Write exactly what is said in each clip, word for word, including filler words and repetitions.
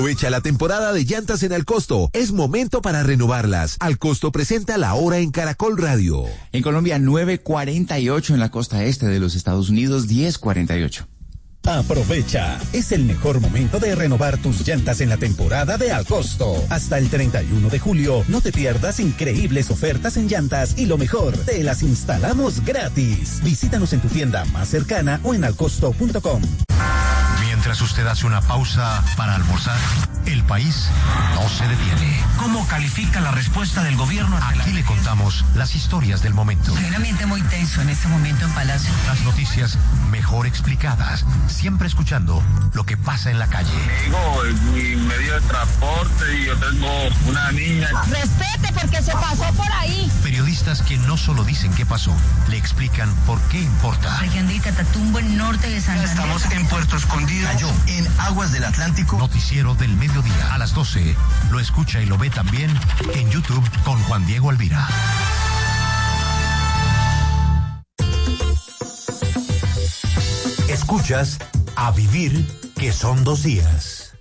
Aprovecha la temporada de llantas en Alcosto. Es momento para renovarlas. Alcosto presenta La Hora en Caracol Radio. En Colombia, nueve cuarenta y ocho, en la costa este de los Estados Unidos, diez cuarenta y ocho. Aprovecha, es el mejor momento de renovar tus llantas en la temporada de Alcosto. Hasta el treinta y uno de julio, no te pierdas increíbles ofertas en llantas y lo mejor, te las instalamos gratis. Visítanos en tu tienda más cercana o en alcosto punto com. Mientras usted hace una pausa para almorzar, el país no se detiene. ¿Cómo califica la respuesta del gobierno? Aquí le contamos las historias del momento. Hay un ambiente muy tenso en este momento en Palacio. Las noticias mejor explicadas, siempre escuchando lo que pasa en la calle. Digo, mi medio de transporte y yo tengo una niña. Respete porque se pasó por ahí. Periodistas que no solo dicen qué pasó, le explican por qué importa. Región de Catatumbo, en norte de Santander. Estamos en Puerto Escondido. Cayó en aguas del Atlántico. Noticiero del mediodía a las doce. Lo escucha y lo ve también en YouTube con Juan Diego Alvira. Escuchas A Vivir, que son dos días.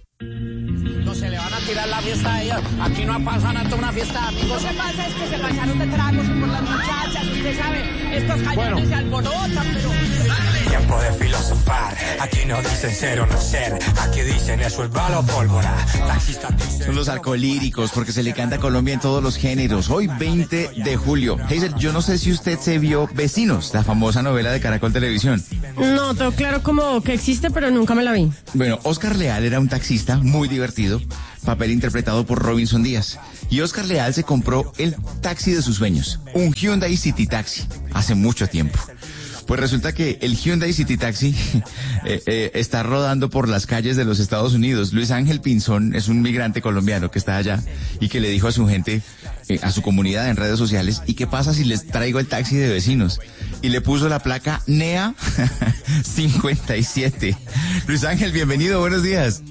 No se le van a tirar la fiesta a ellos. Aquí no pasa nada, una fiesta de amigos. Lo que pasa es que se pasaron de tragos por las muchachas. Usted sabe, estos cañones bueno. se alborotan, pero... Tiempo de filosofar. Aquí no dicen ser o no ser. Aquí dicen eso es bala o pólvora. Taxistas dicen... Son los alcohólicos, porque se le canta a Colombia en todos los géneros. Hoy, veinte de julio. Hazel, yo no sé si usted se vio Vecinos, la famosa novela de Caracol Televisión. No, tengo claro como que existe, pero nunca me la vi. Bueno, Oscar Leal era un taxista muy divertido, papel interpretado por Robinson Díaz. Y Oscar Leal se compró el taxi de sus sueños, un Hyundai City Taxi, hace mucho tiempo. Pues resulta que el Hyundai City Taxi eh, eh, está rodando por las calles de los Estados Unidos. Luis Ángel Pinzón es un migrante colombiano que está allá y que le dijo a su gente, eh, a su comunidad en redes sociales, ¿y qué pasa si les traigo el taxi de Vecinos? Y le puso la placa N E A cincuenta y siete. Luis Ángel, bienvenido, buenos días.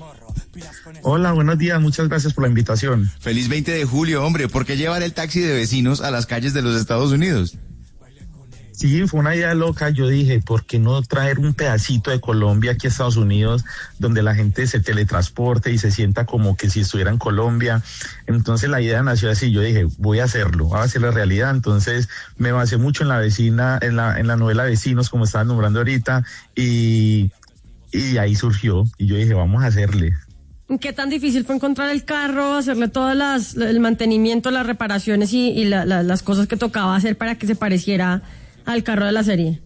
Hola, buenos días, muchas gracias por la invitación. Feliz veinte de julio, hombre. ¿Por qué llevar el taxi de Vecinos a las calles de los Estados Unidos? Sí, fue una idea loca. Yo dije, ¿por qué no traer un pedacito de Colombia aquí a Estados Unidos, donde la gente se teletransporte y se sienta como que si estuviera en Colombia? Entonces la idea nació así. Yo dije, voy a hacerlo, voy a hacerlo realidad. Entonces me basé mucho en la vecina, en la, en la novela Vecinos, como estaban nombrando ahorita, y, y ahí surgió. Y yo dije, vamos a hacerle. ¿Qué tan difícil fue encontrar el carro, hacerle todas las, el mantenimiento, las reparaciones y, y la, la, las cosas que tocaba hacer para que se pareciera al carro de la serie?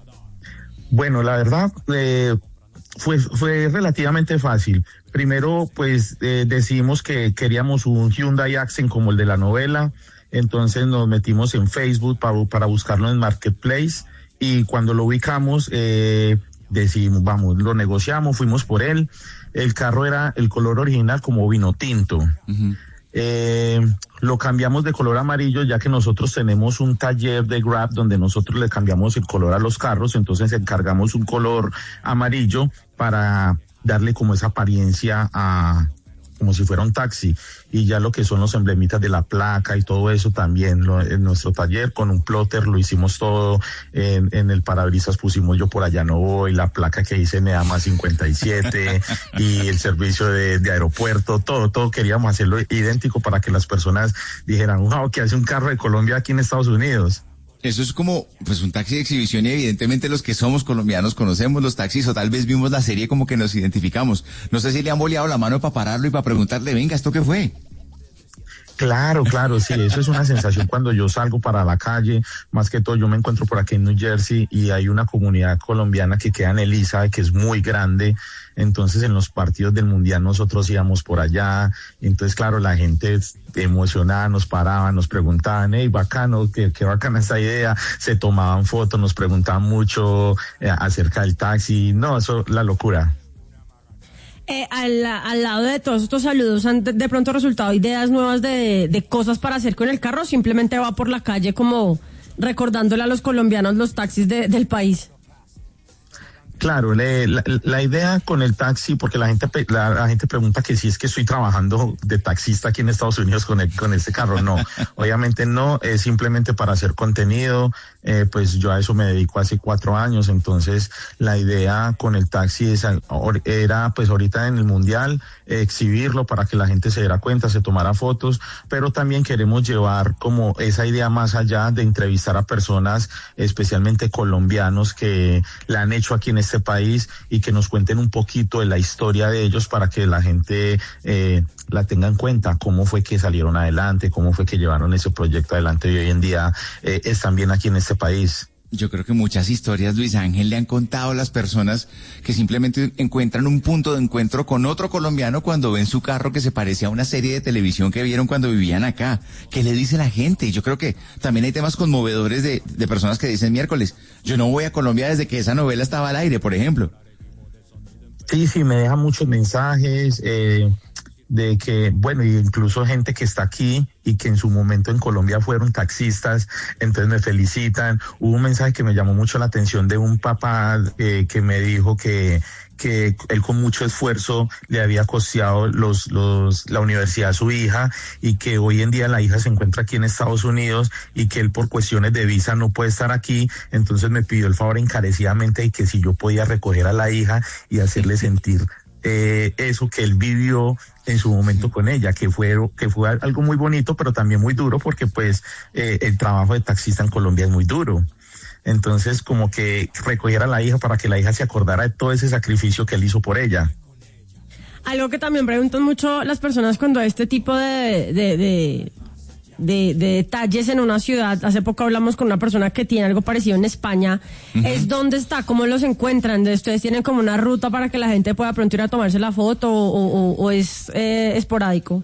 Bueno, la verdad, eh, fue, fue relativamente fácil. Primero, pues, eh, decidimos que queríamos un Hyundai Accent como el de la novela. Entonces nos metimos en Facebook para, para buscarlo en Marketplace. Y cuando lo ubicamos, eh, decidimos, vamos, lo negociamos, fuimos por él. El carro era el color original como vino tinto. Uh-huh. Eh, lo cambiamos de color amarillo, ya que nosotros tenemos un taller de Grab donde nosotros le cambiamos el color a los carros, entonces encargamos un color amarillo para darle como esa apariencia a como si fuera un taxi, y ya lo que son los emblemitas de la placa y todo eso también lo, en nuestro taller con un plotter lo hicimos todo. En, en el parabrisas pusimos Yo por allá no voy, la placa que dice N E A más cincuenta y siete y el servicio de, de aeropuerto, todo, todo queríamos hacerlo idéntico para que las personas dijeran, wow, ¿qué hace un carro de Colombia aquí en Estados Unidos? Eso es como, pues, un taxi de exhibición y evidentemente los que somos colombianos conocemos los taxis o tal vez vimos la serie como que nos identificamos. No sé si le han boleado la mano para pararlo y para preguntarle, venga, ¿esto qué fue? Claro, claro, sí, eso es una sensación cuando yo salgo para la calle. Más que todo, yo me encuentro por aquí en New Jersey y hay una comunidad colombiana que queda en Elisa, que es muy grande. Entonces, en los partidos del Mundial nosotros íbamos por allá. Entonces, claro, la gente emocionada nos paraba, nos preguntaban, hey, bacano, qué, qué bacana esta idea. Se tomaban fotos, nos preguntaban mucho eh, acerca del taxi. No, eso, la locura. Eh, al, al lado de todos estos saludos, ¿han de, de pronto resultado ideas nuevas de, de cosas para hacer con el carro? ¿O simplemente va por la calle como recordándole a los colombianos los taxis de, del país? Claro, le, la, la idea con el taxi, porque la gente la, la gente pregunta que si es que estoy trabajando de taxista aquí en Estados Unidos con el, con este carro. No, obviamente no, es simplemente para hacer contenido. Eh, pues yo a eso me dedico hace cuatro años, entonces la idea con el taxi es, era pues ahorita en el mundial eh, exhibirlo para que la gente se diera cuenta, se tomara fotos, pero también queremos llevar como esa idea más allá de entrevistar a personas, especialmente colombianos que la han hecho aquí en este país y que nos cuenten un poquito de la historia de ellos para que la gente eh, la tenga en cuenta, cómo fue que salieron adelante, cómo fue que llevaron ese proyecto adelante y hoy en día eh, están bien aquí en este país. Yo creo que muchas historias, Luis Ángel, le han contado a las personas que simplemente encuentran un punto de encuentro con otro colombiano cuando ven su carro que se parece a una serie de televisión que vieron cuando vivían acá. ¿Qué le dice la gente? Y yo creo que también hay temas conmovedores de, de personas que dicen miércoles, yo no voy a Colombia desde que esa novela estaba al aire, por ejemplo. Sí, sí, me deja muchos mensajes, eh, de que, bueno, incluso gente que está aquí y que en su momento en Colombia fueron taxistas, entonces me felicitan. Hubo un mensaje que me llamó mucho la atención de un papá eh, que me dijo que que él con mucho esfuerzo le había costeado los, los, la universidad a su hija y que hoy en día la hija se encuentra aquí en Estados Unidos y que él por cuestiones de visa no puede estar aquí, entonces me pidió el favor encarecidamente de que si yo podía recoger a la hija y hacerle sentir eh, eso que él vivió en su momento con ella, que fue que fue algo muy bonito, pero también muy duro porque pues eh, el trabajo de taxista en Colombia es muy duro. Entonces, como que recogiera a la hija para que la hija se acordara de todo ese sacrificio que él hizo por ella. Algo que también preguntan mucho las personas cuando hay este tipo de, de, de, de, de detalles en una ciudad. Hace poco hablamos con una persona que tiene algo parecido en España. Uh-huh. Es dónde está, cómo los encuentran. ¿Ustedes tienen como una ruta para que la gente pueda pronto ir a tomarse la foto o, o, o es eh, esporádico?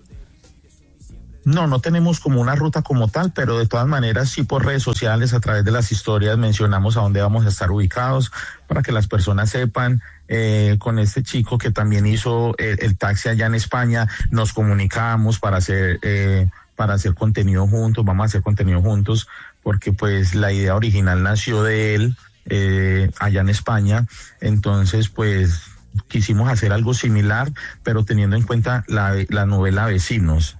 No, no tenemos como una ruta como tal, pero de todas maneras sí por redes sociales, a través de las historias mencionamos a dónde vamos a estar ubicados para que las personas sepan. Eh, con este chico que también hizo el, el taxi allá en España, nos comunicamos para hacer eh, para hacer contenido juntos, vamos a hacer contenido juntos, porque pues la idea original nació de él eh, allá en España, entonces pues quisimos hacer algo similar, pero teniendo en cuenta la, la novela Vecinos.